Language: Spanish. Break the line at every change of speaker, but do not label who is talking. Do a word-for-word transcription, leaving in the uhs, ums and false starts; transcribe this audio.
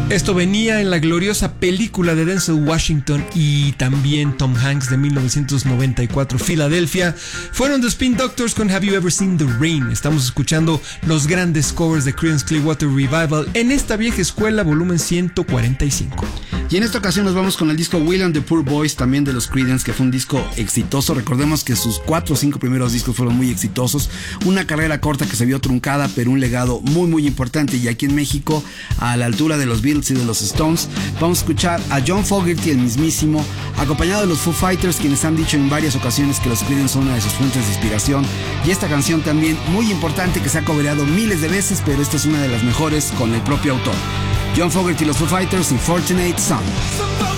Esto venía en la gloriosa película de Denzel Washington y también Tom Hanks de mil novecientos noventa y cuatro, Filadelfia. Fueron The Spin Doctors con Have You Ever Seen the Rain. Estamos escuchando los grandes covers de Creedence Clearwater Revival en esta vieja escuela, volumen ciento cuarenta y cinco.
Y en esta ocasión nos vamos con el disco Will and the Poor Boys, también de los Creedence, que fue un disco exitoso. Recordemos que sus cuatro o cinco primeros discos fueron muy exitosos. Una carrera corta que se vio truncada, pero un legado muy muy importante. Y aquí en México, a la altura de los Beatles y de los Stones, vamos a escuchar a John Fogerty, el mismísimo, acompañado de los Foo Fighters, quienes han dicho en varias ocasiones que los Creedence son una de sus fuentes de inspiración. Y esta canción también muy importante, que se ha cobereado miles de veces, pero esta es una de las mejores con el propio autor. John Fogerty y los Foo Fighters y Fortunate Son.